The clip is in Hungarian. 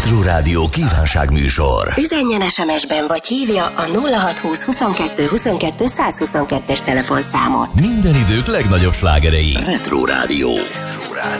Retro Rádió kívánságműsor. Üzenjen SMS-ben vagy hívja a 0620 22 22 122-es telefonszámot. Minden idők legnagyobb slágerei. Retro Rádió.